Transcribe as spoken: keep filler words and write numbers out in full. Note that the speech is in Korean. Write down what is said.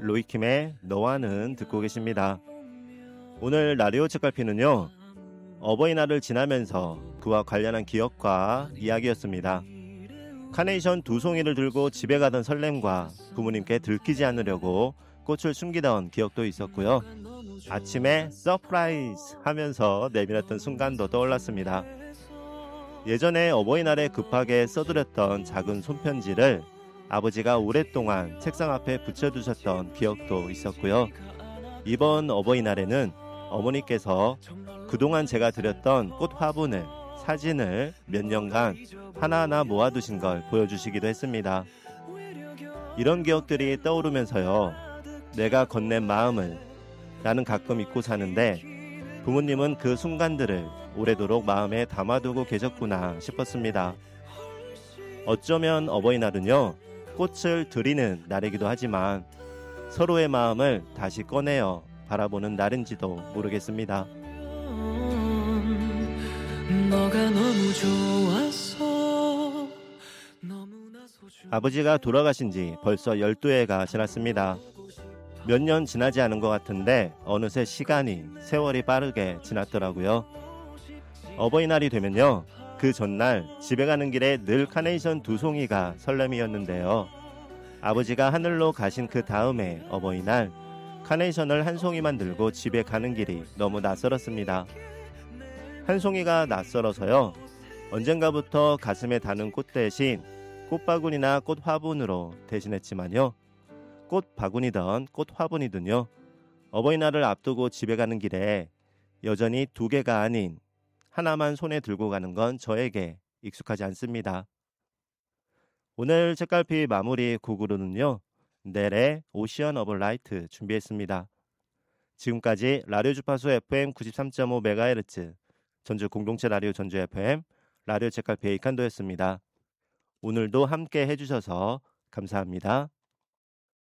로이킴의 너와는 듣고 계십니다. 오늘 라디오 책갈피는요, 어버이날을 지나면서 그와 관련한 기억과 이야기였습니다. 카네이션 두 송이를 들고 집에 가던 설렘과 부모님께 들키지 않으려고 꽃을 숨기던 기억도 있었고요. 아침에 서프라이즈 하면서 내밀었던 순간도 떠올랐습니다. 예전에 어버이날에 급하게 써드렸던 작은 손편지를 아버지가 오랫동안 책상 앞에 붙여두셨던 기억도 있었고요. 이번 어버이날에는 어머니께서 그동안 제가 드렸던 꽃 화분을, 사진을 몇 년간 하나하나 모아두신 걸 보여주시기도 했습니다. 이런 기억들이 떠오르면서요, 내가 건넨 마음을 나는 가끔 잊고 사는데 부모님은 그 순간들을 오래도록 마음에 담아두고 계셨구나 싶었습니다. 어쩌면 어버이날은요, 꽃을 드리는 날이기도 하지만 서로의 마음을 다시 꺼내어 바라보는 날인지도 모르겠습니다. 너가 너무 좋았어. 아버지가 돌아가신 지 벌써 열두 해가 지났습니다. 몇 년 지나지 않은 것 같은데 어느새 시간이, 세월이 빠르게 지났더라고요. 어버이날이 되면요, 그 전날 집에 가는 길에 늘 카네이션 두 송이가 설렘이었는데요. 아버지가 하늘로 가신 그 다음에 어버이날, 카네이션을 한 송이만 들고 집에 가는 길이 너무 낯설었습니다. 한 송이가 낯설어서요, 언젠가부터 가슴에 다는 꽃 대신 꽃바구니나 꽃 화분으로 대신했지만요, 꽃 바구니든 꽃 화분이든요, 어버이날을 앞두고 집에 가는 길에 여전히 두 개가 아닌 하나만 손에 들고 가는 건 저에게 익숙하지 않습니다. 오늘 책갈피 마무리 곡으로는요, 넬의 오션 오브 라이트 준비했습니다. 지금까지 라디오 주파수 에프엠 구십삼 점 오 메가헤르츠 전주 공동체 라디오 전주 에프엠 라디오 책갈피 에이칸도였습니다. 오늘도 함께 해주셔서 감사합니다.